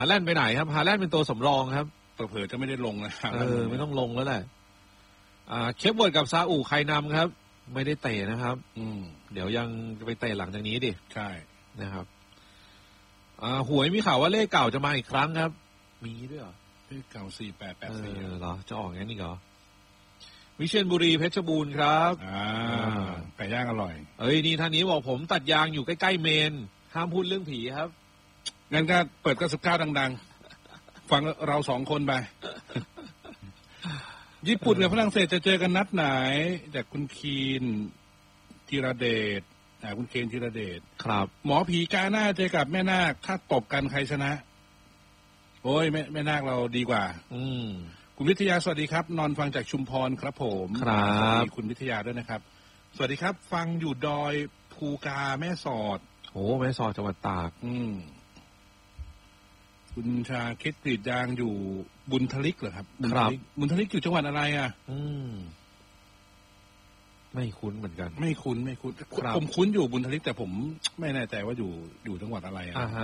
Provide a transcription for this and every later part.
ฮาแลนด์ไปไหนครับฮาแลนด์เป็นตัวสำรองครับเผลอๆจะไม่ได้ลงนะไม่ต้องลงแล้วแหละเคปเวิร์ดกับซาอุใครนำครับไม่ได้เตะนะครับเดี๋ยวยังจะไปเตะหลังจากนี้ดิใช่นะครับหวยมีข่าวว่าเลขเก่าจะมาอีกครั้งครับมีด้วยเหรอเลขเก่า4884 เหรอจะออกงั้นนี่เหรอวิเชียรบุรีเพชรบูรณ์ครับไก่ย่างอร่อยนี่ท่านนี้บอกผมตัดยางอยู่ใกล้ๆเมนห้ามพูดเรื่องผีครับงั้นก็เปิด99ดังๆฟังเรา2คนไปญี่ปุ่นกับฝรั่งเศสจะเจอกันนัดไหนจากคุณคีนธีรเดชคุณเคนธีรเดชครับหมอผีกาหน้าเจอกับแม่นาคถ้าตบกันใครชนะโอ้ยแม่นาคเราดีกว่าคุณวิทยาสวัสดีครับนอนฟังจากชุมพรครับผมครับคุณวิทยาด้วยนะครับสวัสดีครับฟังอยู่ดอยภูกาแม่สอดโอ้แม่สอดจังหวัดตากคุณชาคิดกรีดยางอยู่บุญทลิกเหรอครับบุญทลิกอยู่จังหวัดอะไรไม่คุ้นเหมือนกันไม่คุ้นผมคุ้นอยู่บุญทลิกแต่ผมไม่แน่ใจว่าอยู่จังหวัดอะไร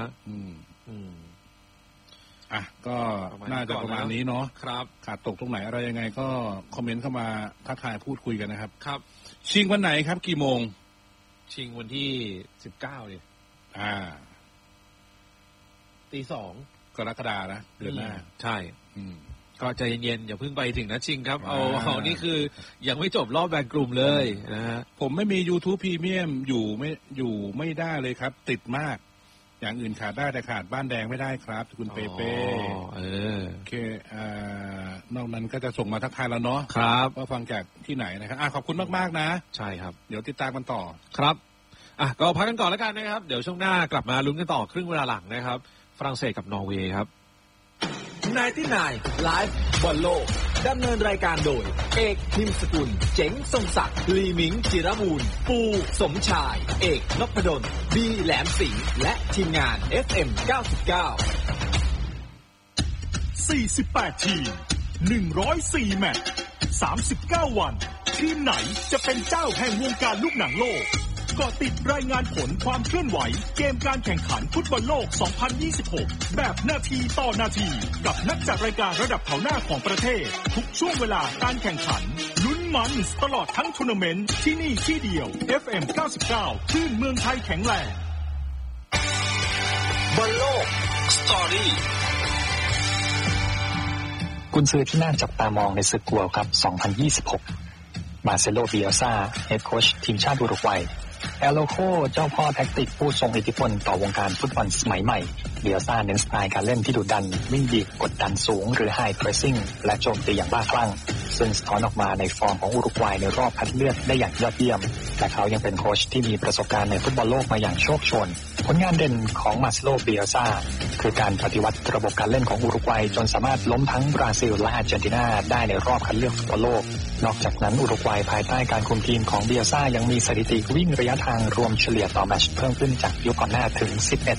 ก็น่าจะประมาณนี้เนาะครับขาดตกตรงไหนอะไรยังไงก็คอมเมนต์เข้ามาทักทายพูดคุยกันนะครับครับชิงวันไหนครับกี่โมงชิงวันที่19เลย2:00 กรกฎาคมนะเดือนหน้าใช่ก็ใจเย็นๆอย่าเพิ่งไปถึงนัดชิงครับเอานี่คือยังไม่จบรอบแบ่งกลุ่มเลยนะฮะผมไม่มี YouTube Premium อยู่ไม่ได้เลยครับติดมากอย่างอื่นขาดได้แต่ขาดบ้านแดงไม่ได้ครับคุณเปเป้โอเคนอกนั้นก็จะส่งมาทักทายแล้วเนาะครับว่าฟังจากที่ไหนนะครับขอบคุณมากๆนะใช่ครับเดี๋ยวติดตามกันต่อครับก็พักกันก่อนแล้วกันนะครับเดี๋ยวช่วงหน้ากลับมาลุ้นกันต่อครึ่งเวลาหลังนะครับฝรั่งเศสกับนอร์เวย์ครับ 99 ไลฟ์บอลโลกดำเนินรายการโดยเอกพิมพ์สกุลเจ๋งทรงศักดิ์ลีมิงจิรบูรณ์ปูสมชายเอกนพดลบีแหลมสิงห์และทีมงาน FM 99 48 ทีม 104 แมตช์ 39 วันทีมไหนจะเป็นเจ้าแห่งวงการลูกหนังโลกเกาะติดรายงานผลความเคลื่อนไหวเกมการแข่งขันฟุตบอลโลก 2026 แบบนาทีต่อนาทีกับนักจัดรายการระดับแถวหน้าของประเทศทุกช่วงเวลาการแข่งขันลุ้นมันตลอดทั้งทัวร์นาเมนต์ที่นี่ที่เดียว FM 99 คลื่นเมืองไทยแข็งแรงบอลโลกสตอรี่กุนซือที่น่าจับตามองในศึกเวิลด์คัพ 2026 มาเซโล บิเอลซ่าเฮดโค้ชทีมชาติอุรุกวัยแอลโลโคเจ้าพ่อแท็กติกผู้ทรงอิทธิพลต่อวงการฟุตบอลสมัยใหม่เบียลซ่าเน้นสไตล์การเล่นที่ดุดันวิ่งบีบกดดันสูงหรือไฮเพรสซิ่งและโจมตีอย่างบ้าคลั่งซึ่งสะท้อนออกมาในฟอร์มของอุรุกวัยในรอบคัดเลือกได้อย่างยอดเยี่ยมและเขายังเป็นโค้ชที่มีประสบการณ์ในฟุตบอลโลกมาอย่างโชคโชนผลงานเด่นของมาเซโล บิเอลซ่าคือการปฏิวัติระบบการเล่นของอุรุกวัยจนสามารถล้มทั้งบราซิลและอาร์เจนตินาได้ในรอบคัดเลือกฟุตบอลโลกนอกจากนั้นอุรุกวัยภายใต้การคุมทีมของบิเอลซ่ายังมีสถิติวิ่งระยะทางรวมเฉลี่ยต่อแมตช์เพิ่มขึ้นจากยุคก่อนหน้าถึง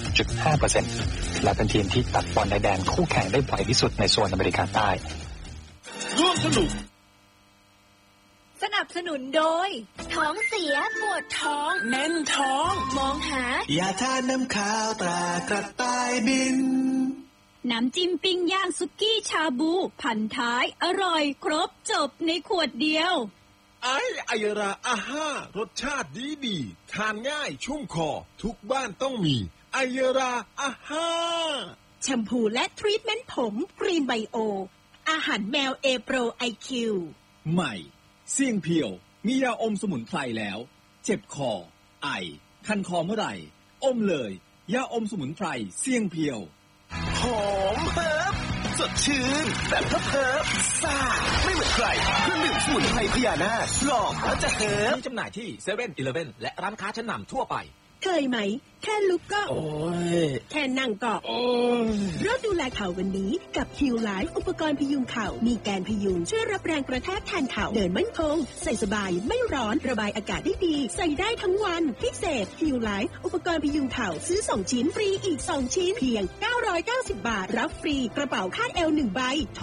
11.5% และเป็นทีมที่ตัดบอลในแดนคู่แข่งได้บ่อยที่สุดในโซนอเมริกาใต้ร่วมสนุกสนับสนุนโดยท้องเสียปวดท้องแน่นท้องมองหายาทาน้ำขาวตรากระต่ายบินน้ำจิ้มปิ้งย่างสุกี้ชาบูพันท้ายอร่อยครบจบในขวดเดียวไอยราอาห้ารสชาติดีทานง่ายชุ่มคอทุกบ้านต้องมีไอยราอาห้าแชมพูและทรีทเมนต์ผมกรีนไบโออาหารแมวเอโปรไอคิวใหม่เสี่ยงเพียวมียาอมสมุนไพรแล้วเจ็บคอไอคันคอเมื่อไหร่อมเลยยาอมสมุนไพรเสี่ยงเพียวหอมเฮิบสดชื่นแบบเฮิบซ่าไม่เหมือนใครเครื่องดื่มสมุนไพรพญานาคหลอกแล้วจะเฮิบมีจำหน่ายที่เซเว่นอีเลฟเว่นและร้านค้าชั้นนำทั่วไปเคยไหมแค่ลุกก็โอ้ยแค่นั่งก็โอ้ยเริ่มดูแลเข่าวันนี้กับฮิลไลฟ์อุปกรณ์พยุงเข่ามีแกนพยุงช่วยรับแรงกระแทกแทนเข่าเดินมั่นคงใส่สบายไม่ร้อนระบายอากาศได้ดีใส่ได้ทั้งวันพิเศษฮิลไลฟ์อุปกรณ์พยุงเข่าซื้อ2ชิ้นฟรีอีก2ชิ้นเพียง990 บาทรับฟรีกระเป๋าคาดเอว1ใบโทร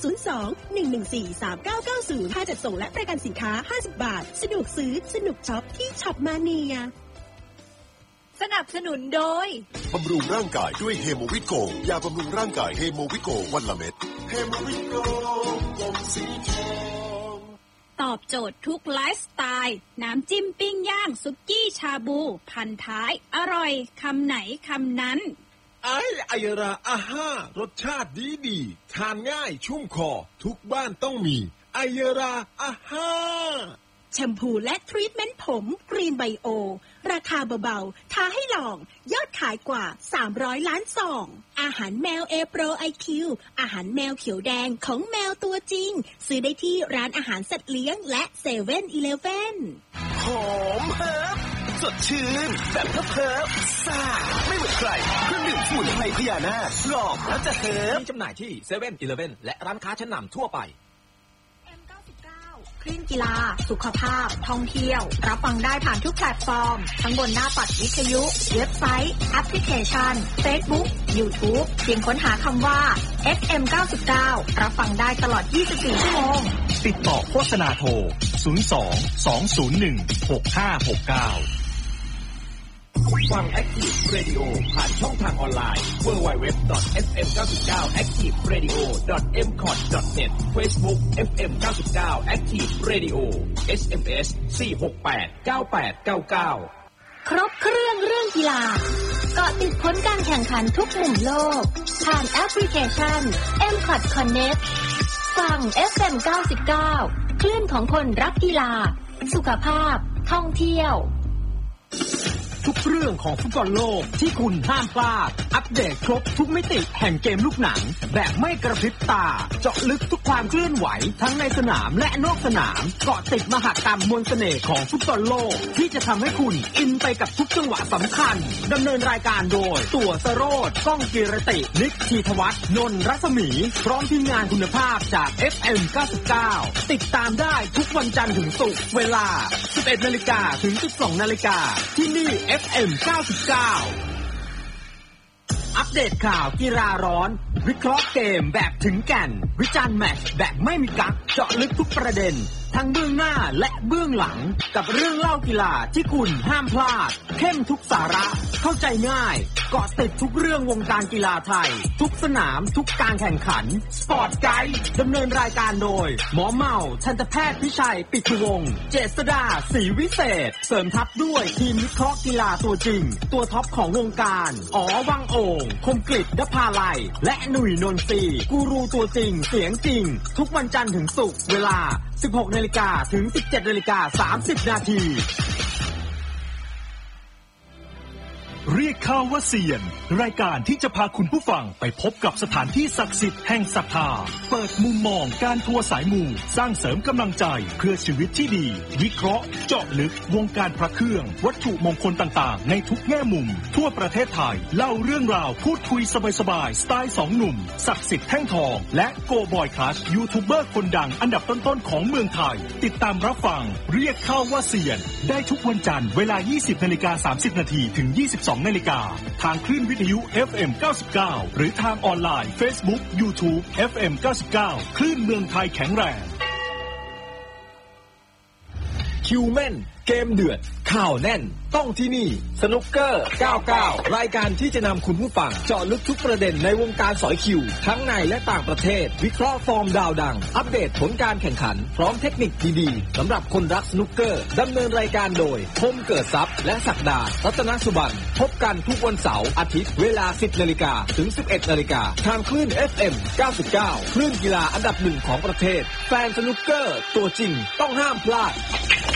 02-114-3990ค่าจัดส่งและประกันสินค้า50 บาทสะดวกซื้อสนุกช็อปที่ช็อปมาเนียสนับสนุนโดยบำรุงร่างกายด้วยเฮโมวิโกยาบำรุงร่างกายเฮโมวิโกวันละเม็ดเฮโมวิโกกลมสีทองตอบโจทย์ทุกไลฟ์สไตล์น้ำจิ้มปิ้งย่างซุกี้ชาบูพันท้ายอร่อยคำไหนคำนั้นไอราอาห้ารสชาติดีทานง่ายชุ่มคอทุกบ้านต้องมีไอราอาห้าแชมพูและทรีทเมนต์ผมกรีนไบโอราคาเบาๆท้าให้ลองยอดขายกว่า300ล้านซองอาหารแมว A Pro IQ อาหารแมวเขียวแดงของแมวตัวจริงซื้อได้ที่ร้านอาหารสัตว์เลี้ยงและ7-Eleven หอมเฮิร์บสดชื่นแบบเพิบซ่าไม่เหมือนใครเครื่องดื่มสมุนไพรพญานาคลองแล้วจะเฮิร์บมีจำหน่ายที่7-Eleven และร้านค้าชั้นนำทั่วไปคลื่นกีฬาสุขภาพท่องเที่ยวรับฟังได้ผ่านทุกแพลตฟอร์มทั้งบนหน้าปัดวิทยุเว็บไซต์แอปพลิเคชัน Facebook YouTube เพียงค้นหาคำว่า FM 99รับฟังได้ตลอด24ชั่วโมงติดต่อโฆษณาโทร02-201-6569 ฟัง Active Radio ผ่านช่องทางออนไลน์ www.fm99activeradio.mcot.net Facebook FM 99 Active Radio SMS 4689899 ครบเครื่องกีฬาเกาะติดผลการแข่งขันทุกมุมโลกผ่านแอปพลิเคชัน MCOT Connect ฟัง FM 99คลื่นของคนรักกีฬาสุขภาพท่องเที่ยวทุกเรื่องของฟุตบอลโลกที่คุณห้ามพลาดอัปเดตครบทุกมิติแห่งเกมลูกหนังแบบไม่กระพริบตาเจาะลึกทุกความเคลื่อนไหวทั้งในสนามและนอกสนามเกาะติดมหกรรมมวลเสน่ห์ของฟุตบอลโลกที่จะทำให้คุณอินไปกับทุกจังหวะสำคัญดำเนินรายการโดยตั๋วสโรจน์ก้องกีรตินิกธีธวัฒน์นนท์รัศมีพร้อมทีมงานคุณภาพจาก FM 99ติดตามได้ทุกวันจันทร์ถึงศุกร์เวลา 11:00 นถึง 12:00 นที่นี่FM 99อัปเดตข่าวกีฬาร้อนวิเคราะห์เกมแบบถึงแก่นวิจารณ์แมตช์แบบไม่มีกั๊กเจาะลึกทุกประเด็นทั้งเบื้องหน้าและเบื้องหลังกับเรื่องเล่ากีฬาที่คุณห้ามพลาดเข้มทุกสาระเข้าใจง่ายเกาะติดทุกเรื่องวงการกีฬาไทยทุกสนามทุกการแข่งขันสปอร์ตไกด์ดำเนินรายการโดยหมอเมาทันตแพทย์พิชัยปิตุวงศ์เจษฎาศรีวิเศษเสริมทัพด้วยทีมวิเคราะห์กีฬาตัวจริงตัวท็อปของวงการอ๋อวังโอ่งคมกฤษณภาลัยและหนุ่ยนนทรีกูรูตัวจริงเสียงจริงทุกวันจันทร์ถึงศุกร์เวลา 16:00 นถึง 17:30 นเรียกข้าวว่าเซียนรายการที่จะพาคุณผู้ฟังไปพบกับสถานที่ศักดิ์สิทธิ์แห่งศรัทธาเปิดมุมมองการทัวร์สายมูสร้างเสริมกำลังใจเพื่อชีวิตที่ดีวิเคราะห์เจาะลึกวงการพระเครื่องวัตถุมงคลต่างๆในทุกแง่มุมทั่วประเทศไทยเล่าเรื่องราวพูดคุยสบายๆสไตล์2หนุ่มศักดิ์สิทธิ์แท่งทองและโกบอยคลัชยูทูบเบอร์คนดังอันดับต้นๆของเมืองไทยติดตามรับฟังเรียกข้าวว่าเซียนได้ทุกวันจันทร์เวลา 20:30 นถึง 22:00 นทางคลื่นวิทยุ FM 99หรือทางออนไลน์ Facebook YouTube FM 99คลื่นเมืองไทยแข็งแรงคิวแม่นเกมเดือดข่าวแน่นต้องที่นี่สนุกเกอร์99รายการที่จะนำคุณผู้ฟังเจาะลึกทุกประเด็นในวงการสอยคิวทั้งในและต่างประเทศวิเคราะห์ฟอร์มดาวดังอัปเดตผลการแข่งขันพร้อมเทคนิคดีๆสำหรับคนรักสนุกเกอร์ดำเนินรายการโดยพมเกิดทรัพย์และศักดารัตนสุบรรณพบกันทุกวันเสาร์อาทิตย์เวลา 10:00 นถึง 11:00 นทางคลื่น FM 99คลื่นกีฬาอันดับ1ของประเทศแฟนสนุกเกอร์ตัวจริงต้องห้ามพลาด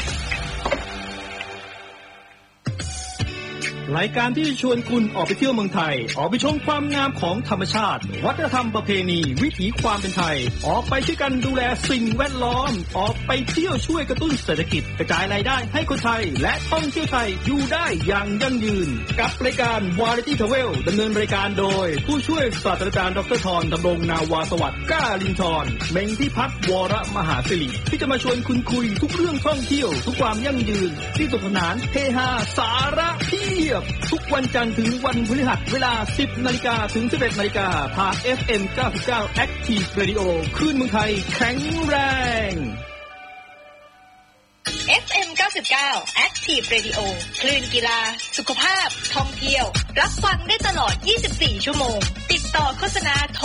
รายการที่ชวนคุณออกไปเที่ยวเมืองไทยออกไปชมความงามของธรรมชาติวัฒนธรรมประเพณีวิถีความเป็นไทยออกไปช่วยกันดูแลสิ่งแวดล้อมออกไปเที่ยวช่วยกระตุ้นเศรษฐกิจกระจายรายได้ให้คนไทยและท่องเที่ยวไทยอยู่ได้อย่างยั่งยืนกับรายการ Variety Travel ดำเนินรายการโดยผู้ช่วยศาสตราจารย์ดร.ธรดำรงนาวาสวัสดิ์ก้าลินทร์เม้งพิพัฒน์วรมหาศิริที่จะมาชวนคุณคุยทุกเรื่องท่องเที่ยวทุกความยั่งยืนที่สนุกสนานเฮฮาสาระเพียบทุกวันจันทร์ถึงวันพฤหัสเวลา 10:00 นถึง 11:00 นทาง FM 99 Active Radio คลื่นเมืองไทยแข็งแรง FM 99 99 Active Radio คลื่นกีฬาสุขภาพท่องเที่ยวรับฟังได้ตลอด24ชั่วโมงติดต่อโฆษณาโทร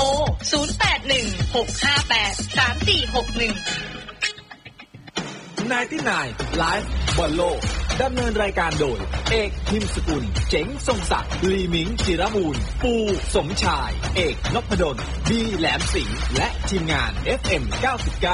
0816583461 99 Live บอลโลกดำเนินรายการโดยเอกทิมสกุลเจ๋งทรงศักดิ์ลีมิงจิรบูรณ์ปูสมชายเอกนพดลบีแหลมสิงห์และทีมงาน FM 99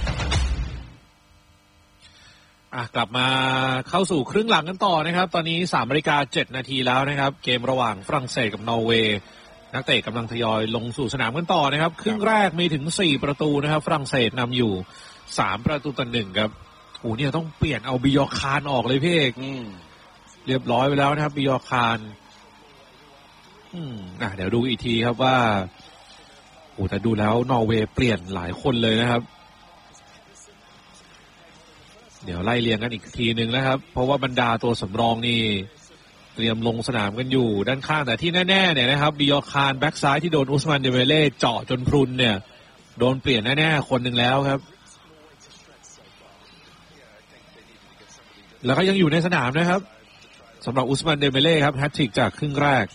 กลับมาเข้าสู่ครึ่งหลังกันต่อนะครับตอนนี้ 3:07 น.แล้วนะครับเกมระหว่างฝรั่งเศสกับนอร์เวย์นักเตะกำลังทยอยลงสู่สนามกันต่อนะครับครึ่งแรกมีถึง4ประตูนะครับฝรั่งเศสนำอยู่3-1ครับโอ้เนี่ยต้องเปลี่ยนเอาบิยอคานออกเลยพี่เอกเรียบร้อยไปแล้วนะครับบิยอคานเดี๋ยวดูอีกทีครับว่าโอ้แต่ดูแล้วนอร์เวย์เปลี่ยนหลายคนเลยนะครับเดี๋ยวไล่เรียงกันอีกทีนึงนะครับเพราะว่าบรรดาตัวสำรองนี่เตรียมลงสนามกันอยู่ด้านข้างแต่ที่แน่ๆเนี่ยนะครับบิยอคานแบ็กซ้ายที่โดนอุสมานเดเบเล่เจาะจนพรุนเนี่ยโดนเปลี่ยนแน่ๆคนหนึ่งแล้วครับแล้วก็ยังอยู่ในสนามนะครับสำหรับอุสมานเดเบเล่ครับแฮตทริกจากครึ่งแรก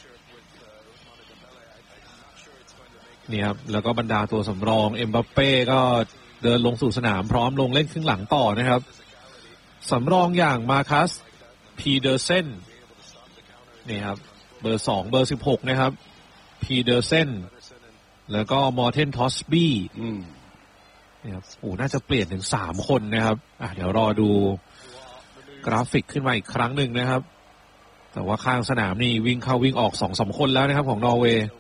นี่ครับแล้วก็บรรดาตัวสำรองเอ็มบัปเป้ก็เดินลงสู่สนามพร้อมลงเล่นครึ่งหลังต่อนะครับสำรองอย่างมาคัสพีเดอร์เซนนี่ครับเบอร์2เบอร์16นะครับพีเดอร์เซนแล้วก็มอร์เทนทอสบี้นี่ครับโอ้น่าจะเปลี่ยนถึง3คนนะครับเดี๋ยวรอดูกราฟิกขึ้นมาอีกครั้งหนึ่งนะครับแต่ว่าข้างสนามนี่วิ่งเข้าวิ่งออก 2-3 คนแล้วนะครับของนอร์เวย์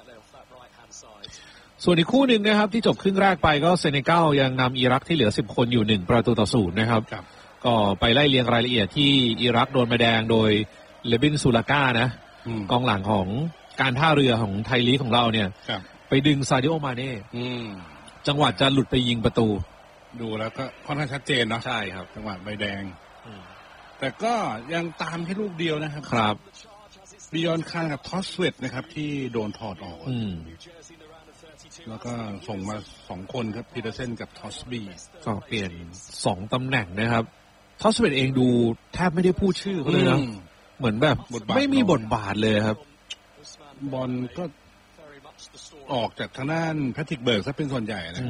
ส่วนอีกคู่หนึ่งนะครับที่จบครึ่งแรกไปก็เซเนกัลยังนำอิรักที่เหลือ10คนอยู่1-0นะครับก็ไปไล่เรียงรายละเอียดที่อิรักโดนใบแดงโดยเลบินซูลาก้านะกองหลังของการท่าเรือของไทยลีกของเราเนี่ยไปดึงซาดิโอมาเน่จังหวะจะหลุดไปยิงประตูดูแล้วก็ค่อนข้างชัดเจนเนาะใช่ครับจังหวะใบแดงแต่ก็ยังตามแค่ลูกเดียวนะครับครับบิยอนคานกับทอสเวตนะครับที่โดนถอดออกแล้วก็ส่งมา2คนครับพีเดอร์เซนกับทอสบี้ก็เปลี่ยน2ตำแหน่งนะครับทอสเวตเองดูแทบไม่ได้พูดชื่อเขาเลยนะเหมือนแบบไม่มีบทบาทเลยครับบอลก็ออกจากทางด้านแพทริกเบิร์กซะเป็นส่วนใหญ่นะ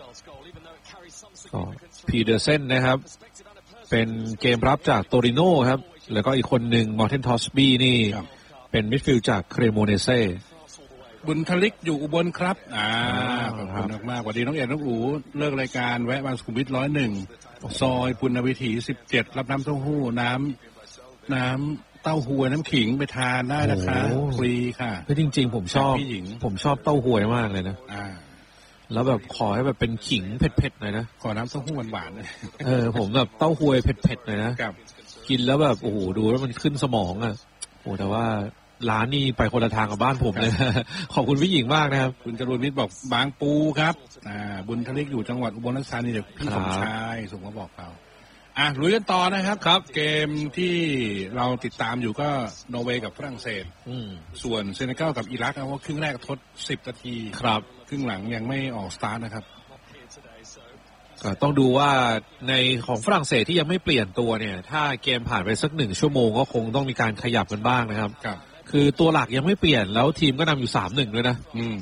พีเดอร์เซนนะครับเป็นเกมรับจากโตริโน่ครับแล้วก็อีกคนหนึ่งมอร์เทนทอสบี้นี่เป็นมิดฟิลด์จากเครโมเนเซ่บุญทลิกอยู่อุบลครับขอบคุณมากๆสวัสดีน้องเอ๋น้องอูเลิกรายการแวะบางสุขุมวิท101ซอยปุณณวิถี17รับน้ำเต้าหู้น้ำเต้าหู้น้ำขิงไปทานได้นะคะฟรีค่ะคือจริงๆผมชอบเต้าหู้มากเลยนะแล้วแบบขอให้แบบเป็นขิงเผ็ดๆหน่อยนะขอน้ำเต้าหู้หวานๆเลยผมแบบเต้าหู้เผ็ดๆหน่อยนะกินแล้วแบบโอ้โหดูแล้วมันขึ้นสมองโอ้แต่ว่าร้านนี้ไปคนละทางกับบ้านผมเลยขอบคุณพี่หญิงมากนะครับคุณจรูนนิดบอกบางปูครับบุญทลิกอยู่จังหวัดอุบลราชธานีเดี๋ยวพี่สมชายส่งมาบอกเราลุยกันต่อนะครับครับเกมที่เราติดตามอยู่ก็นอร์เวย์กับฝรั่งเศสส่วนเซเนกัลกับอิรักเพราะครึ่งแรกทด10นาทีครับครึ่งหลังยังไม่ออกสตาร์ทนะครับก็ต้องดูว่าในของฝรั่งเศสที่ยังไม่เปลี่ยนตัวเนี่ยถ้าเกมผ่านไปสัก1ชั่วโมงก็คงต้องมีการขยับกันบ้างนะครับคือตัวหลักยังไม่เปลี่ยนแล้วทีมก็นำอยู่ 3-1 เลยนะ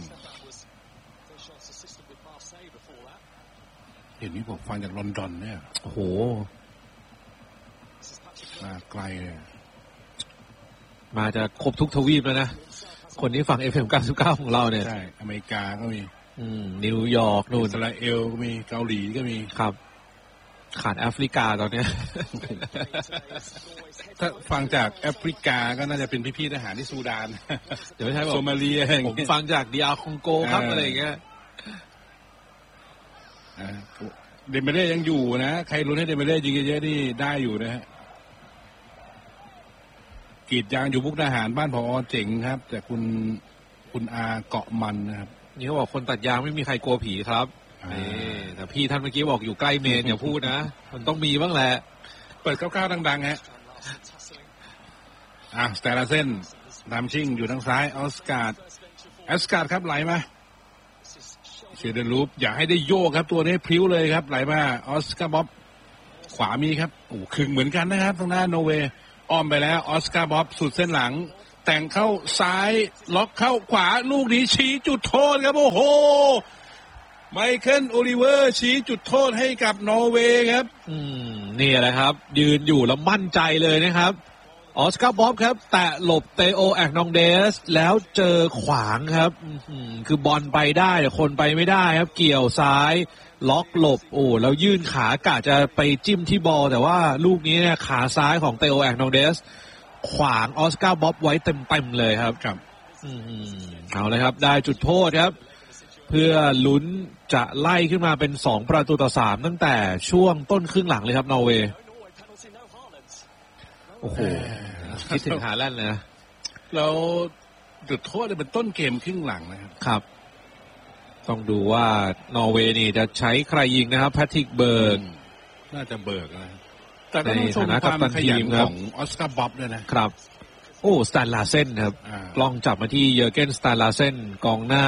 เห็นนี่ผมฟังจากลอนดอนเนี่ยโอ้โหมาไกลเลยมาจะครบทุกทวีปแล้วนะคนที่ฟัง FM 99ของเราเนี่ยใช่อเมริกาก็มีนิวยอร์กนู่นอิสราเอลก็มีเกาหลีก็มีครับขาดแอฟริกาตอนนี้ถ้าฟังจากแอฟริกาก็น่าจะเป็นพี่ๆทหารที่ซูดานเดี๋ยวไม่ใช่โซมาเลียผมฟังจากดีอาร์คองโกครับอะไรอย่างเงี้ยเดเมเล่ยังอยู่นะใครรู้ให้เดเมเล่ยิงเยอะๆนี่ได้อยู่นะฮะกรีดยางอยู่มุกดาหารบ้านผอ.เจ๋งครับแต่คุณอาเกาะมันนะครับนี่เขาบอกคนตัดยางไม่มีใครกลัวผีครับแต่พี่ท่านเมื่อกี้บอกอยู่ใกล้เมนอย่าพูดนะมันต้องมีบ้างแหละเปิด99ดังๆฮะสเตลาเซนนำชิ่งอยู่ทางซ้ายออสการ์ดครับไหลมาเชเดนลูปอย่าให้ได้โยกครับตัวนี้พลิ้วเลยครับไหลมาออสการ์บ๊อบขวามีครับโอ้ขึงเหมือนกันนะครับทางด้านโนเวย์อ้อมไปแล้วออสการ์บ๊อบสุดเส้นหลังแต่งเข้าซ้ายล็อกเข้าขวาลูกนี้ชี้จุดโทษครับโอ้โหไมเคิลโอลิเวอร์ชี้จุดโทษให้กับนอร์เวย์ครับนี่แหละครับยืนอยู่แล้วมั่นใจเลยนะครับออสการ์บ๊อบครับแตะหลบเตโอแอกนองเดสแล้วเจอขวางครับคือบอลไปได้แต่คนไปไม่ได้ครับเกี่ยวซ้ายล็อกหลบแล้วยื่นขากะจะไปจิ้มที่บอลแต่ว่าลูกนี้เนี่ยขาซ้ายของเตโอแอกนองเดสขวางออสการ์บ๊อบไว้เต็มเลยครับเอาเลยครับได้จุดโทษครับเพื่อลุ้นจะไล่ขึ้นมาเป็น2-3ตั้งแต่ช่วงต้นครึ่งหลังเลยครับนอร์เวย์โอ้โหคิดถึงฮาแลนด์เลยนะแล้วจุดโทษเป็นต้นเกมครึ่งหลังนะครับต้องดูว่านอร์เวย์นี่จะใช้ใครยิงนะครับแพทริกเบิร์กน่าจะเบิร์กนะแต่ต้องชมความขยันของออสการ์บ๊อบด้วยนะครับสแตนลาเซนครับกล้องจับมาที่เยอร์เกนสแตนลาเซนกองหน้า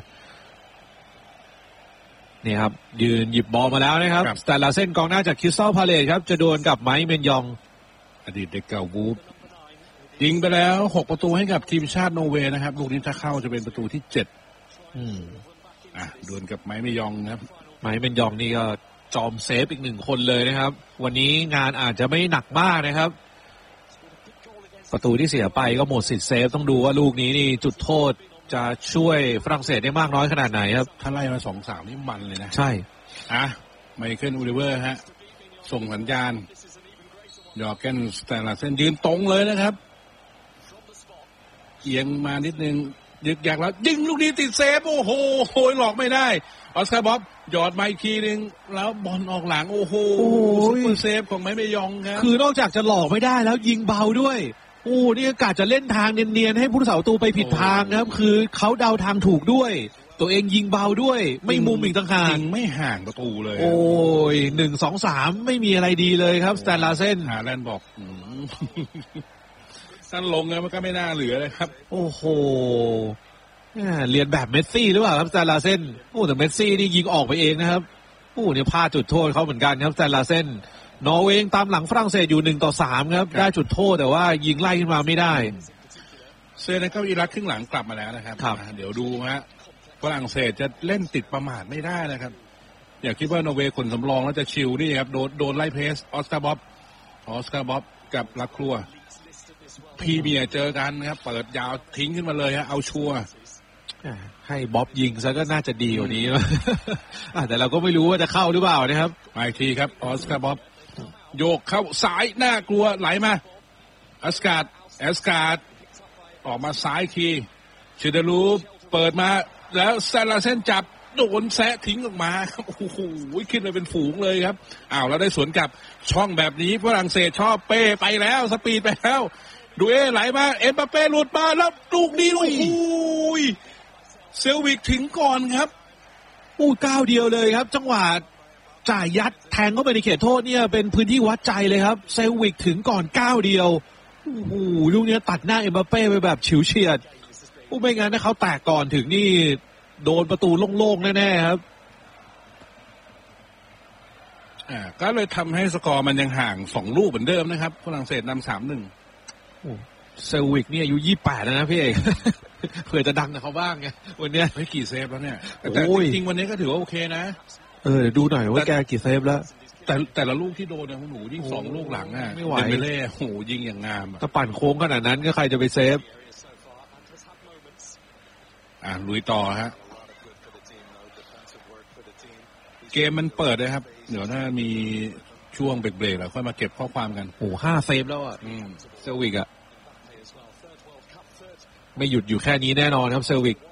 นี่ครับยืนหยิบบอลมาแล้วนะครับสแตนลาเซนกองหน้าจากคริสตัลพาเลซครับจะดวลกับไมค์เมนยองอดีตเด็กเก่าวูฟยิงไปแล้ว6ประตูให้กับทีมชาตินอร์เวย์นะครับลูกนี้ถ้าเข้าจะเป็นประตูที่7ดวลกับไมค์เมนยองนะครับไมค์เมนยองนี่ก็จอมเซฟอีก1คนเลยนะครับวันนี้งานอาจจะไม่หนักมากนะครับประตูที่เสียไปก็หมดสิทธิ์เซฟต้องดูว่าลูกนี้นี่จุดโทษจะช่วยฝรั่งเศสได้มากน้อยขนาดไหนครับถ้าไล่มา 2-3 นี่มันเลยนะใช่ไมเคิลโอลิเวอร์ฮะส่งสัญญาณยอร์เกนสแตนลาเซนยืนตรงเลยนะครับเอียงมานิดนึงยึกยักแล้วยิงลูกนี้ติดเซฟโอ้โหหลอกไม่ได้ออสการ์บ๊อบหยอดมาอีกทีนึงแล้วบอลออกหลังโอ้โหซุปเปอร์เซฟของไมค์เมยองครับคือนอกจากจะหลอกไม่ได้แล้วยิงเบาด้วยนี่กะจะเล่นทางเนียนๆให้ผู้รักษาประตูไปผิดทางครับคือเขาเดาทางถูกด้วยตัวเองยิงเบาด้วยไม่มุมอีกต่างหากยิงไม่ห่างประตูเลย 1-2-3ไม่มีอะไรดีเลยครับสแตนลาเซนฮาแลนด์บอกท่านลงแล้วมันก็ไม่น่าเหลือเลยครับโอ้โหเรียนแบบเมสซี่หรือเปล่าครับสแตนลาเซนแต่เมสซี่นี่ยิงออกไปเองนะครับเนี่ยพลาดจุดโทษเขาเหมือนกันครับสแตนลาเซนนอร์เวย์ตามหลังฝรั่งเศสอยู่1-3ครับได้จุดโทษแต่ว่ายิงไล่ขึ้นมาไม่ได้เซเนกัลอิรักครึ่งหลังกลับมาแล้วนะครับเดี๋ยวดูฮะฝรั่งเศสจะเล่นติดประมาทไม่ได้นะครับอย่าคิดว่านอร์เวย์คนสำรองแล้วจะชิลนี่ครับโดนไล่เพสออสการ์บ๊อบกับลักครัวพีเมียเจอกันนะครับเปิดยาวทิ้งขึ้นมาเลยฮะเอาชัวร์ให้บ๊อบยิงซะก็น่าจะดีกว่านี้นะแต่เราก็ไม่รู้ว่าจะเข้าหรือเปล่านะครับมาอีกทีครับออสการ์บ๊อบโยกเข้าซ้ายน่ากลัวไหลมาแอสการ์ดออกมาซ้ายทีชิดารูเปิดมาแล้วซาลาเซนจับโดนแซะทิ้งออกมาครับโอ้โหขึ้นไปเป็นฝูงเลยครับแล้วได้สวนกลับช่องแบบนี้ฝรั่งเศสชอบเป้ไปแล้วสปีดไปแล้วดูไหลมาเอ็มบัปเป้หลุดมาแล้วลูกนี้โอ้โหเซลวิกถึงก่อนครับก้าวเดียวเลยครับจังหวะจ่ายยัดแทงเข้าไปในเขตโทษเนี่ยเป็นพื้นที่วัดใจเลยครับเซลวิกถึงก่อนก้าวเดียวลูกนี้ตัดหน้าเอ็มบัปเป้ไปแบบฉิวเฉียดไม่งั้นถ้าเขาแตกก่อนถึงนี่โดนประตูโล่งๆแน่ๆครับก็เลยทำให้สกอร์มันยังห่าง2ลูกเหมือนเดิมนะครับฝรั่งเศสนำ 3-1เซลวิกนี่อายุ28แล้วนะพี่เอกเผื่อจะดังกับเขาบ้างไงวันนี้ไม่กี่เซฟแล้วเนี่ยแต่จริงวันนี้ก็ถือว่าโอเคนะเดี๋ยวดูหน่อยว่าแกกี่เซฟแล้วแต่ละลูกที่โดนเนี่ยหนูยิ่ง2ลูกหลังไม่ไหวเดมเบเล่โหยิงอย่างงามถ้าปั่นโค้งขนาดนั้นก็ใครจะไปเซฟลุยต่อฮะเกมมันเปิดเลยครับเดี๋ยวถ้ามีช่วงเบรกๆแล้วค่อยมาเก็บข้อความกัน 5เซฟแล้วอ่ะเซลวิกอ่ะไม่หยุดอยู่แค่นี้แน่นอนครับเซลวิก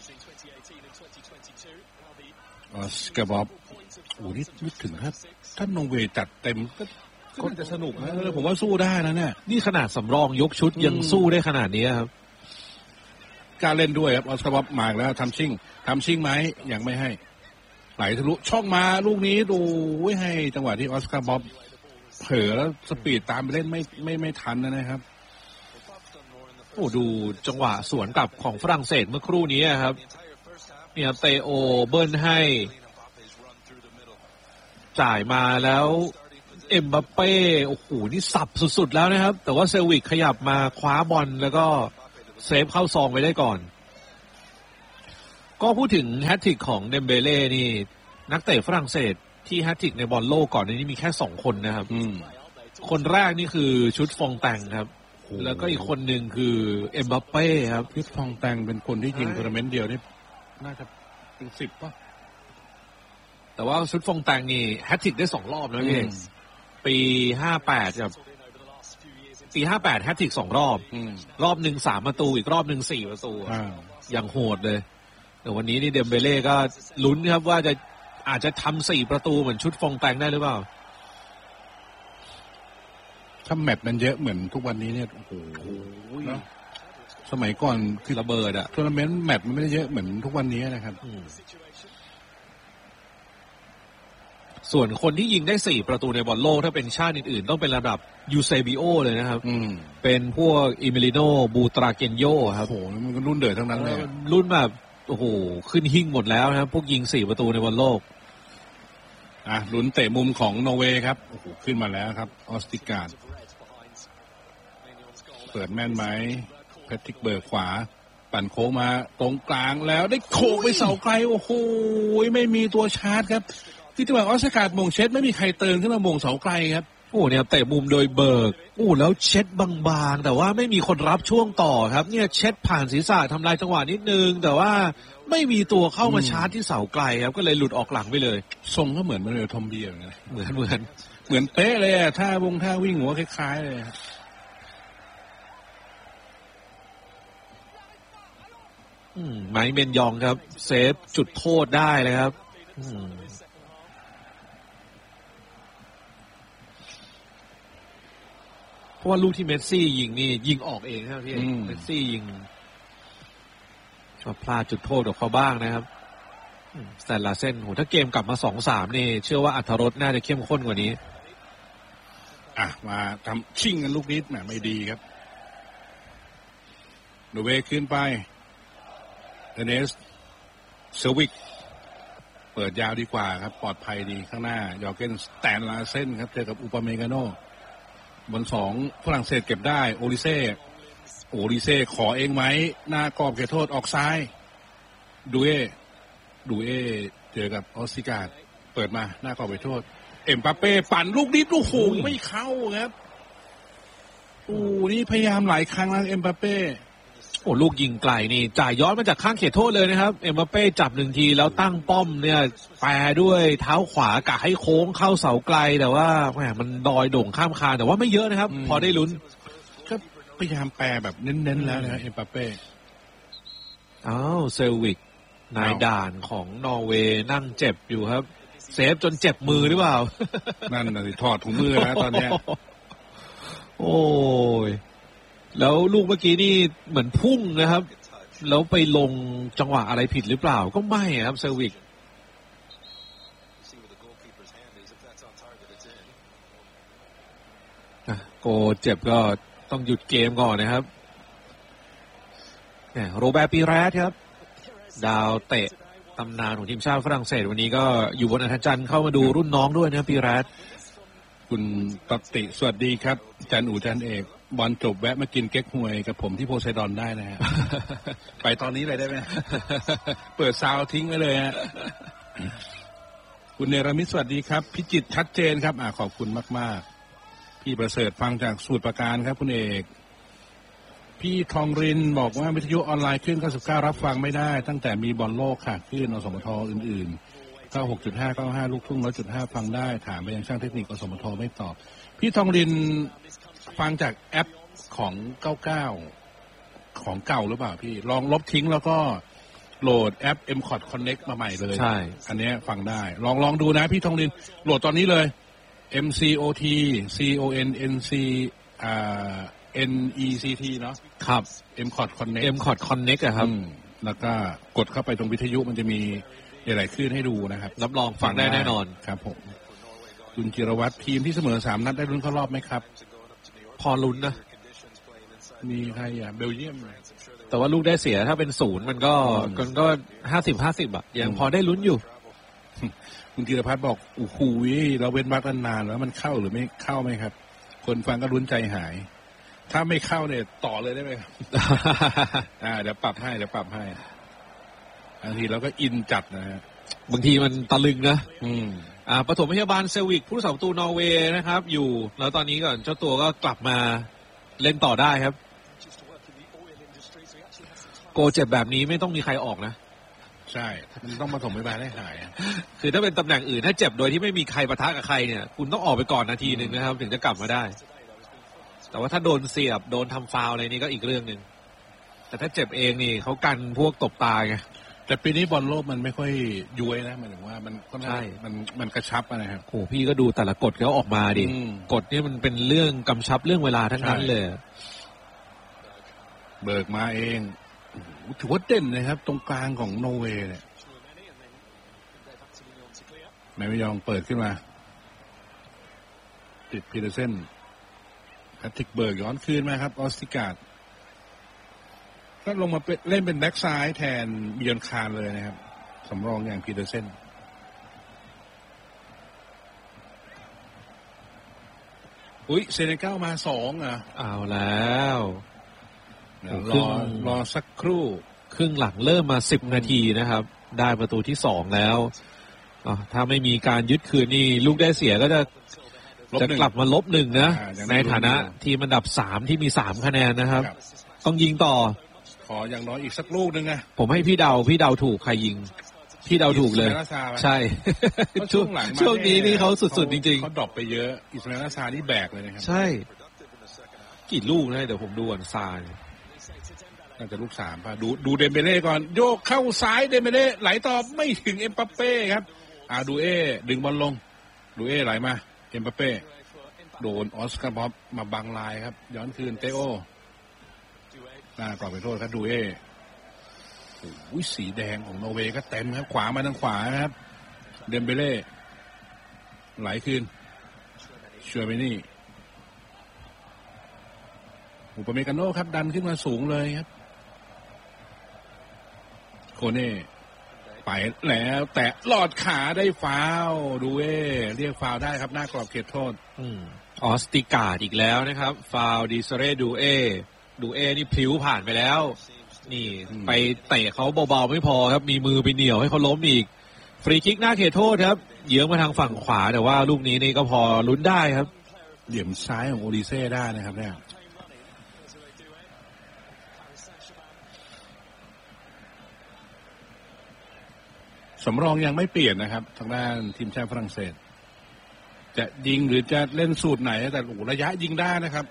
ออสการ์บ๊อบนี่นึกถึงถ้านอร์เวย์จัดเต็มก็จะสนุกนะผมว่าสู้ได้นะเนี่ยนี่ขนาดสำรองยกชุดยังสู้ได้ขนาดนี้ครับการเล่นด้วยครับออสการ์บ๊อบมาแล้วทำชิ่งไหมยังไม่ให้ไหลทะลุช่องมาลูกนี้ดูให้จังหวะที่ออสการ์บ๊อบเผลอแล้วสปีดตามไปเล่นไม่ทันนะครับดูจังหวะสวนกลับของฝรั่งเศสเมื่อครู่นี้ครับเนี่ยเตโอเบิ้ลให้จ่ายมาแล้วเอ็มบัปเป้โอ้โหนี่สับสุดๆแล้วนะครับแต่ว่าเซลวิกขยับมาคว้าบอลแล้วก็เซฟเข้าซองไปได้ก่อนก็พูดถึงแฮตทริกของเดมเบเล่นี่นักเตะฝรั่งเศสที่แฮตทริกในบอลโลกก่อนนี้มีแค่2คนนะครับคนแรกนี่คือชุดฟองแตงครับแล้วก็อีกคนหนึ่งคือเอ็มบัปเป้ครับชุดฟองแตงเป็นคนที่ยิงทัวร์นาเมนต์เดียวนี่น่าจะเป็น10ป่ะแต่ว่าชุดฟองแตงนี่แฮตทริกได้2รอบนะพี่ปี58กับปี58แฮตทริก2รอบรอบนึง3ประตูอีกรอบนึง4ประตูอย่างโหดเลยแต่วันนี้นี่เดมเบเล่ก็ลุ้นครับว่าจะอาจจะทำ4ประตูเหมือนชุดฟองแตงได้หรือเปล่าถ้าแมตช์มันเยอะเหมือนทุกวันนี้เนี่ยโอ้โหสมัยก่อนคือระเบิดอะทัวร์นาเมนต์แมตช์มันไม่ได้เยอะเหมือนทุกวันนี้นะครับส่วนคนที่ยิงได้4ประตูในบอลโลกถ้าเป็นชาติอื่นๆต้องเป็นระดับยูเซบิโอเลยนะครับเป็นพวกอิมิลิโนบูตราเกนโยครับโอ้โหมันก็รุ่นเดือดทั้งนั้นเลยรุ่นแบบโอ้โหขึ้นหิ่งหมดแล้วนะครับพวกยิง4ประตูในบอลโลกลุ้นเตะมุมของนอร์เวย์ครับโอ้โหขึ้นมาแล้วครับออสติการ์ดเปิดแม่นไหมแพทริกเบิร์กขวาปั่นโค้งมาตรงกลางแล้วได้โขกไปเสาไกลโอ้โหไม่มีตัวชาร์จครับที่จังหวะออสติการ์ดมงเช็ดไม่มีใครเติมขึ้นมามงเสาไกลครับโอ้เนี่ยเตะมุมโดยเบิร์กโอ้แล้วเช็ดบางๆแต่ว่าไม่มีคนรับช่วงต่อครับเนี่ยเช็ดผ่านศีรษะทำลายจังหวะนิดนึงแต่ว่าไม่มีตัวเข้ามาชาร์จที่เสาไกลครับก็เลยหลุดออกหลังไปเลยทรงก็เหมือนมาเลยทอมเบียร์นะเหมือนเป๊ะเลยท่าวิ่งหัวคล้ายๆเลยไมค์เบนยองครับเซฟจุดโทษได้เลยครับเพราะว่าลูกที่เมสซี่ยิงนี่ยิงออกเองครับพี่เมสซี่ยิงชอบพลาดจุดโทษออกเขาบ้างนะครับแต่ละเส้นโหถ้าเกมกลับมา 2-3 นี่เชื่อว่าอรรถรสน่าจะเข้มข้นกว่านี้มาทำชิงกันลูกนี้แหมไม่ดีครับโนเวขึ้นไปเดเนสเซวิกเปิดยาวดีกว่าครับปลอดภัยดีข้างหน้ายอร์เกนสแตนลาเซนครับเจอกับอุปเมกาโนบน2ฝรั่งเศสเก็บได้โอริเซ่ขอเองไหมหน้ากรอบเขตโทษออกซ้ายดูเอเจอกับออสติการ์ดเปิดมาหน้ากรอบเขตโทษเอ็มบัปเป้ปั่นลูกนี้ลูกโหไม่เข้าครับนี่พยายามหลายครั้งแล้วเอ็มบัปเป้ลูกยิงไกลนี่จ่ายย้อนมาจากข้างเขตโทษเลยนะครับเอ็มบัปเป้จับ1ทีแล้วตั้งป้อมเนี่ยแปรด้วยเท้าขวากะให้โค้งเข้าเสาไกลแต่ว่าแหมมันดอยโด่งข้ามคานแต่ว่าไม่เยอะนะครับพอได้ลุ้นก็พยายามแปรแบบเน้นๆแล้วนะเอ็มบัปเป้เซลวิกนายด่านของนอร์เวย์นั่งเจ็บอยู่ครับเซฟจนเจ็บมือหรือเปล่านั่นน่ะสิถอดถุงมือแล้วตอนนี้โอ้ยแล้วลูกเมื่อกี้นี่เหมือนพุ่งนะครับแล้วไปลงจังหวะอะไรผิดหรือเปล่าก็ไม่ครับเซอร์วิกโกเจ็บก็ต้องหยุดเกมก่อนนะครับโรเบร์ต ปีแรสครับดาวเตะตำนานของทีมชาติฝรั่งเศสวันนี้ก็อยู่บนอัธจันทร์เข้ามาดูรุ่นน้องด้วยนะปีแรสคุณตติสวัสดีครับจันอู่จันเอกบอลจบแวะมากินเก๊กฮวยกับผมที่โพไซดอนได้นะฮะ ไปตอนนี้เลยได้ไหม เปิดซาวทิ้งไว้เลยฮะ คุณเนรมิตสวัสดีครับพิจิตรชัดเจนครับขอบคุณมากๆพี่ประเสริฐฟังจากสูตรประการครับคุณเอกพี่ทองรินบอกว่าวิทยุออนไลน์ขึ้น99รับฟังไม่ได้ตั้งแต่มีบอลโลกค่ะขึ้นอสมทอื่นๆ96.5 95ลูกทุ่ง 100.5 ฟังได้ถามไปยังช่างเทคนิคอสมทไม่ตอบพี่ทองรินฟังจากแอปของ99ของเก่าหรือเปล่าพี่ลองลบทิ้งแล้วก็โหลดแอป MCOT Connect มาใหม่เลยใช่อันนี้ฟังได้ลองดูนะพี่ทองรินโหลดตอนนี้เลย MCOT CONNC NECT เนาะครับ MCOT Connect อะครับแล้วก็กดเข้าไปตรงวิทยุมันจะมีหลายคลื่นให้ดูนะครับรับรองฟังได้แน่นอนครับผมคุณจิรวัตรทีมที่เสมอ3นัดได้ลุ้นเข้ารอบไหมครับพอลุ้นนะมีใครเบลเยียมแต่ว่าลูกได้เสียถ้าเป็น0มันก็50-50อ่ะยังพอได้ลุ้นอยู่คุณธีรพัฒน์บอกโอ้โหเราเว้นวรรคนานแล้วมันเข้าหรือไม่เข้าไหมครับคนฟังก็ลุ้นใจหายถ้าไม่เข้าเนี่ยต่อเลยได้ไหมครับ เดี๋ยวปรับให้บางทีเราก็อินจัดนะฮะบางทีมันตะลึงนะปฐมพยาบาลเซลวิกผู้รักษาประตูนอร์เวย์นะครับอยู่แล้วตอนนี้ก่อนเจ้าตัวก็กลับมาเล่นต่อได้ครับโกเจ็บแบบนี้ไม่ต้องมีใครออกนะใช่มันต้องปฐมพยาบาลให้หายคือถ้าเป็นตำแหน่งอื่นถ้าเจ็บโดยที่ไม่มีใครปะทะกับใครเนี่ยคุณต้องออกไปก่อนนาทีนึงนะครับถึงจะกลับมาได้แต่ว่าถ้าโดนเสียบโดนทำฟาวล์อะไรนี่ก็อีกเรื่องนึงแต่ถ้าเจ็บเองนี่เขากันพวกตบตาไงแต่ปีนี้บอลโลกมันไม่ค่อยย้วยนะหมายถึงว่ามันก็ใช่มันกระชับนะครับโอ้พี่ก็ดูแต่ละกฎเขาออกมาดิกฎนี่มันเป็นเรื่องกำชับเรื่องเวลาทั้งนั้นเลยเบิกมาเองถือว่าเด่นนะครับตรงกลางของโนเวย์เนี่ยไม่ยอมเปิดขึ้นมาติดพีเดอร์เซนแพทริกเบิร์กย้อนคืนมาครับออสติการ์ดก็ลงมาเล่นเป็นแบ็กซ้ายแทนบิยอนคาร์เลยนะครับสำรองอย่างพีเดอร์เซนเซเนกัลมา2อ่ะเอาแล้วรอสักครู่ครึ่งหลังเริ่มมา10นาทีนะครับได้ประตูที่2แล้วถ้าไม่มีการยึดคืนนี่ลูกได้เสียก็จะกลับมา-1นะในฐานะทีมอันดับ3ที่มี3คะแนนนะครับต้องยิงต่อขออย่างน้อยอีกสักลูกนึงนะผมให้พี่เดาถูกใครยิงพี่เดาถูกเลยใช่ช่วงนี้นี่เขาสุดๆจริงๆเขาดรอปไปเยอะอิสมาอิล ซานี่แบกเลยนะครับใช่กี่ลูกนะเดี๋ยวผมดูอันซาน่าจะลูก3ป่ะดูเดมเบเล่ก่อนโยกเข้าซ้ายเดมเบเล่ไหลต่อไม่ถึงเอ็มบัปเป้ครับดูเอดึงบอลลงดูเอไหลมาเอ็มบัปเป้โดนออสการ์บ็อบมาบังลายครับย้อนคืนเตโอหน้ากรอบไปโทษครับดูเอสีแดงของโนเวย์ก็เต็มครับขวามาทางขวาครับเดมเบเล่ไหลคืนชัวเมนี่อุปเมกาโน่ครับดันขึ้นมาสูงเลยครับโคเน่ไปแล้วแต่ลอดขาได้ฟาวดูเอเรียกฟาวได้ครับหน้ากรอบเขตโทษออสติการ์ดอีกแล้วนะครับฟาวดิซเรดูเอนี่พลิ้วผ่านไปแล้วนี่ไปเตะเขาเบาๆไม่พอครับมีมือไปเหนี่ยวให้เขาล้มอีกฟรีคิกหน้าเขตโทษครับเยื้องมาทางฝั่งขวาแต่ว่าลูกนี้นี่ก็พอลุ้นได้ครับเหลี่ยมซ้ายของโอดิเซ่ได้นะครับเนี่ยสำรองยังไม่เปลี่ยนนะครับทางด้านทีมชาติฝรั่งเศสจะยิงหรือจะเล่นสูตรไหนแต่ระยะยิงได้นะครับ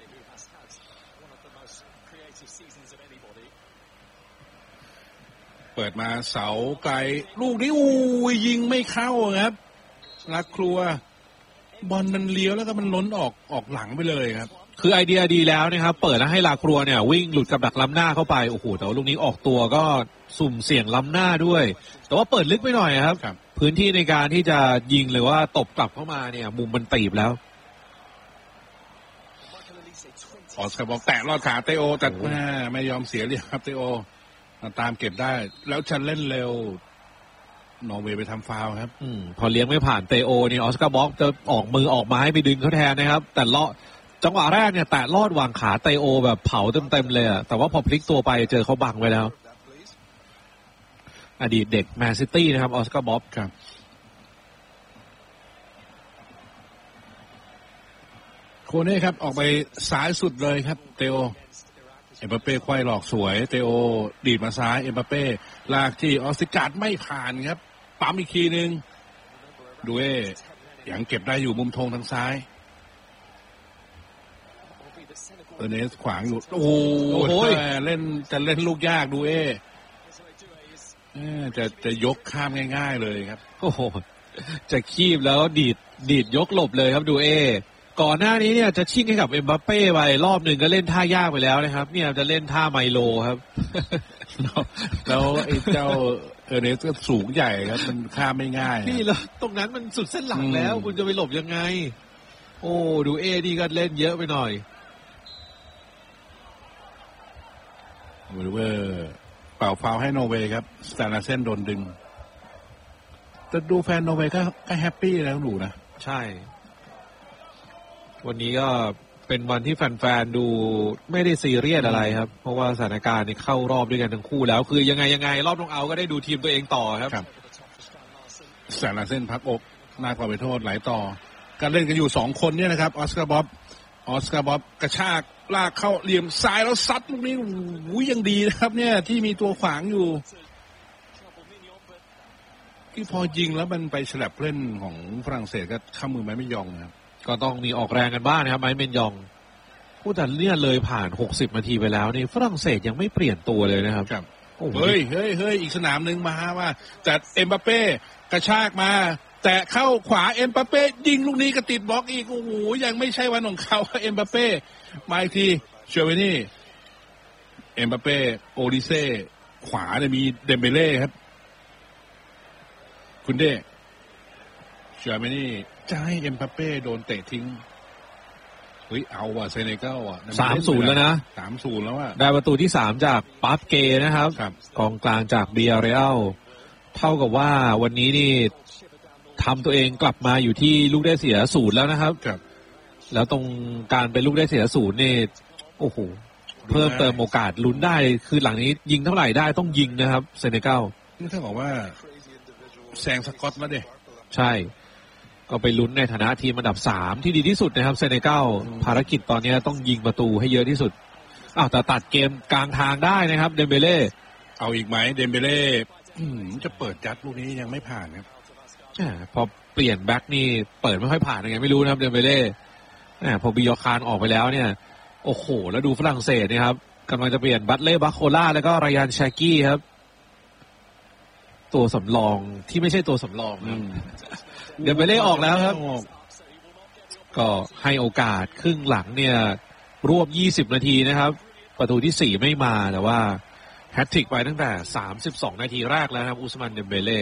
เปิดมาเสาไกลลูกนี้ยิงไม่เข้าครับลักครัวบอลมันเลี้ยวแล้วก็มันล้นออกหลังไปเลยครับคือไอเดียดีแล้วนะครับเปิดแล้วให้ลาครัวเนี่ยวิ่งหลุดกับดักล้ำหน้าเข้าไปโอ้โหแต่ว่าลูกนี้ออกตัวก็สุ่มเสี่ยงล้ำหน้าด้วยแต่ว่าเปิดลึกไปหน่อยครับพื้นที่ในการที่จะยิงหรือว่าตบกลับเข้ามาเนี่ยมุมมันตีบแล้วออสการ์บอกแตะลอดขาเตโอแต่ไม่ยอมเสียเลยครับเตโอตามเก็บได้แล้วฉันเล่นเร็วนอร์เวย์ไปทำฟาวล์ครับพอเลี้ยงไม่ผ่านเตโอนี่ออสการ์บ็อกจะออกมือออกมาให้ไปดึงเขาแทนนะครับแต่จังหวะแรกเนี่ยแตะลอดวางขาเตโอแบบเผาเต็มเลยแต่ว่าพอพลิกตัวไปเจอเขาบังไว้แล้วอดีตเด็กแมนซิตี้นะครับออสการ์บ็อกครับโคเน่ครับออกไปซ้ายสุดเลยครับเตโอเอ็มบัปเป้ควายหลอกสวยเตโอดีดมาซ้ายเอ็มบัปเป้ลากที่ออสติการ์ดไม่ผ่านครับปั๊มอีกทีนึงดูเอยังเก็บได้อยู่มุมธงทางซ้ายเอเนสขวางอยู่โอ้โหเล่นลูกยากดูเอจะยกข้ามง่ายๆเลยครับโอ้โหจะคีบแล้วดีดยกหลบเลยครับดูเอก่อนหน้านี้เนี่ยจะชิ่งให้กับเอ็มบัปเป้ไปรอบหนึ่งก็เล่นท่ายากไปแล้วนะครับเนี่ยจะเล่นท่าไมโลครับแล้วไอ้เจ้าเอเนสก็สูงใหญ่ครับมันข้ามไม่ง่ายนี่แล้วตรงนั้นมันสุดเส้นหลังแล้วคุณจะไปหลบยังไงโอ้ดูเอดีก็เล่นเยอะไปหน่อยโอลิเวอร์เป่าฟาวล์ให้โนเวย์ครับสแตนลาเซนโดนดึงแต่ดูแฟนนอร์เวย์ก็แฮปปี้แล้วหนูนะใช่วันนี้ก็เป็นวันที่แฟนๆดูไม่ได้ซีเรียสอะไรครับเพราะว่าสถานการณ์นี่เข้ารอบด้วยกันทั้งคู่แล้วคือยังไงรอบน็อกเอาท์ก็ได้ดูทีมตัวเองต่อครับแสนเส้นพักอกหน้ากว่าไปโทษไหลต่อการเล่นกันอยู่2คนเนี่ยนะครับออสการ์บ๊อบกระชากลากเข้าเหลี่ยมซ้ายแล้วซัดลูกนี้ยังดีนะครับเนี่ยที่มีตัวขวางอยู่ที่พอยิงแล้วมันไปฉลับเล่นของฝรั่งเศสก็ข้ามมือไม้ไม่ยองนะครับก็ต้องมีออกแรงกันบ้างนะครับไม้เมนยองผู้แต่เนี่ยเลยผ่าน60นาทีไปแล้วนี่ฝรั่งเศสยังไม่เปลี่ยนตัวเลยนะครับเฮ้ยอีกสนามหนึ่งมาว่าแต่เอ็มบัปเป้กระชากมาแต่เข้าขวาเอ็มบัปเป้ยิงลูกนี้ก็ติดบล็อกอีกโอ้โหยังไม่ใช่วันของเขาเอ็มบัปเป้มาอีกทีเชอร์เวนี่เอ็มบัปเป้โอลิเซ่ขวาเนี่ยมีเดมเบเล่ครับคุณเด้เชอร์เวนี่จะให้เอ็มบัปเป้โดนเตะทิ้งเฮ้ยเอาว่ะเซเนกัลอ่ะ 3-0 แล้วนะ 3-0 แล้วอ่ะได้ประตูที่3จากปาฟเกนะครับกองกลางจากเบียร์เรอัลเท่ากับว่าวันนี้นี่ทำตัวเองกลับมาอยู่ที่ลูกได้เสีย0แล้วนะครับแล้วตรงการเป็นลูกได้เสีย0นี่โอ้โหเพิ่มเติมโอกาสลุ้นได้คือหลังนี้ยิงเท่าไหร่ได้ต้องยิงนะครับเซเนกัลนี่ถ้าบอกว่าแซงสกอตแล้วเด้ใช่ก็ไปลุ้นในฐานะทีมอันดับ3ที่ดีที่สุดนะครับเซเนกัลภารกิจตอนนี้ต้องยิงประตูให้เยอะที่สุดแต่ตัดเกมกลางทางได้นะครับเดมเบเล่เอาอีกไหมเดมเบเล่จะเปิดจัดลูกนี้ยังไม่ผ่านครับพอเปลี่ยนแบ็กนี่เปิดไม่ค่อยผ่านยังไงไม่รู้นะครับเดมเบเล่พอบิยอคานออกไปแล้วเนี่ยโอ้โหแล้วดูฝรั่งเศสนะครับกำลังจะเปลี่ยนบัตเล่บัคโคล่าแล้วก็รายานชากี้ครับตัวสำรองที่ไม่ใช่ตัวสำรองครับเดมเบเล่ออกแล้วครับก็ให้โอกาสครึ่งหลังเนี่ยรวบ20นาทีนะครับประตูที่4ไม่มาแต่ว่าแฮตทริกไปตั้งแต่32นาทีแรกแล้วครับอุสมานเดมเบเล่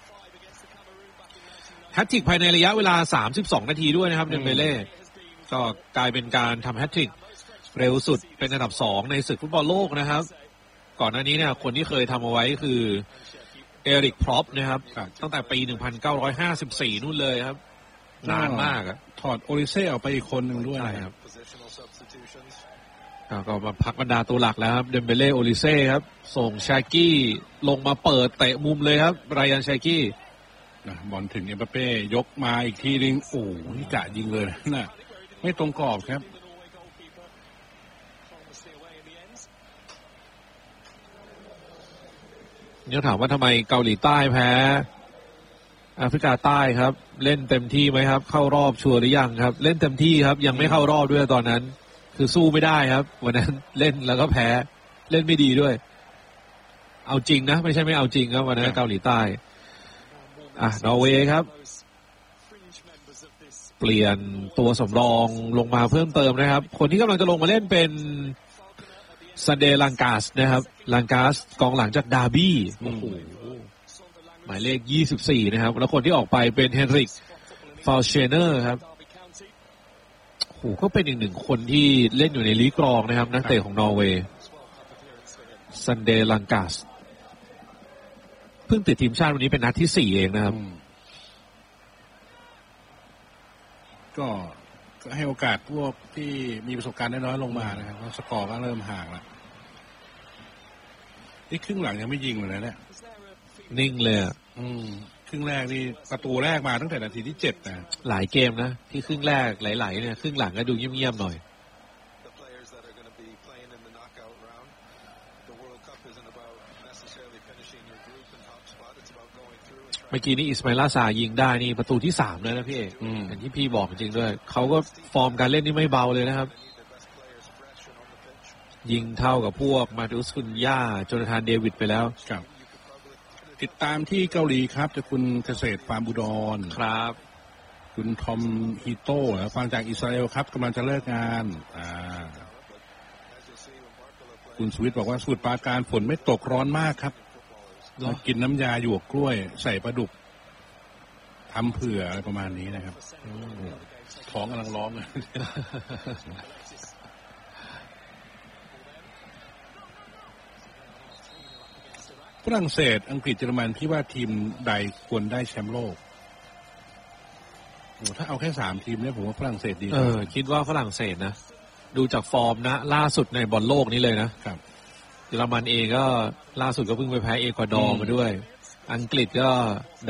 แฮตทริกภายในระยะเวลา32นาทีด้วยนะครับเดมเบเล่ก็กลายเป็นการทำแฮตทริกเร็วสุดเป็นอันดับ2ในศึกฟุตบอลโลกนะครับก่อนหน้านี้เนี่ยคนที่เคยทำเอาไว้คือเอริกพร็อปนะครับตั้งแต่ปี1954นู่นเลยครับนานมากถอดโอลิเซ่ออกไปอีกคนหนึ่งด้วยครับก็มาพักบรรดาตัวหลักแล้วครับเดมเบเล่โอลิเซ่ครับส่งชากี้ลงมาเปิดเตะมุมเลยครับไรอันชากี้บอลถึงเอ็มบัปเป้ยกมาอีกทีนึงโอ้ยกะยิงเลยนะไม่ตรงกรอบครับเนี่ยถามว่าทำไมเกาหลีใต้แพ้แอฟริกาใต้ครับเล่นเต็มที่ไหมครับเข้ารอบชัวร์หรือยังครับเล่นเต็มที่ครับยังไม่เข้ารอบด้วยตอนนั้นคือสู้ไม่ได้ครับวันนั้นเล่นแล้วก็แพ้เล่นไม่ดีด้วยเอาจริงนะไม่ใช่ไม่เอาจริงครับวันนั้นเกาหลีใต้นอร์เวย์ครับเปลี่ยนตัวสำรองลงมาเพิ่มเติมนะครับคนที่กำลังจะลงมาเล่นเป็นซันเดย์ลังกาสนะครับลังกาสกองหลังจากดาร์บี้โอ้โหหมายเลข24นะครับแล้วคนที่ออกไปเป็นเฮนริกฟาลเชเนอร์ครับโอ้ก็เป็นอีกหนึ่งคนที่เล่นอยู่ในลีกรองนะครับนักเตะของนอร์เวย์ซันเดย์ลังกาสเพิ่งติดทีมชาติวันนี้เป็นนัดที่4เองนะครับก็ให้โอกาสพวกที่มีประสบการณ์น้อยลงมานะครับสกอร์ก็เริ่มห่างแล้วนี่ครึ่งหลังยังไม่ยิงเลยนะเนี่ยนิ่งเลยครึ่งแรกนี่ประตูแรกมาตั้งแต่นาทีที่7นะหลายเกมนะที่ครึ่งแรกไหลๆเนี่ยครึ่งหลังก็ดูเงียบๆหน่อยเมื่อกี้นี้อิสมาอิล ซายิงได้นี่ประตูที่3เลยนะพี่เอกอย่างที่พี่บอกจริงด้วยเขาก็ฟอร์มการเล่นนี่ไม่เบาเลยนะครับยิงเท่ากับพวกมาตุสคุนย่าโจนาธานเดวิดไปแล้วครับติดตามที่เกาหลีครับจากคุณเกษตรฟาร์มอุดรครับคุณทอมฮิโต้ฟังจากอิสราเอลครับกำลังจะเลิกงานคุณสวิตบอกว่าสูตรปราการฝนไม่ตกร้อนมากครับกินน้ำยาหยวกกล้วยใส่ปลาดุกทำเผื่ออะไรประมาณนี้นะครับท้องกำลังร้องฝรั่งเศสอังกฤษเยอรมันพี่ว่าทีมใดควรได้แชมป์โลกโอ้ถ้าเอาแค่3ทีมเนี่ยผมว่าฝรั่งเศสดีคิดว่าฝรั่งเศสนะดูจากฟอร์มนะล่าสุดในบอลโลกนี้เลยนะครับเยอรมันเองก็ล่าสุดก็เพิ่งไปแพ้เอกวาดอร์มาด้วยอังกฤษก็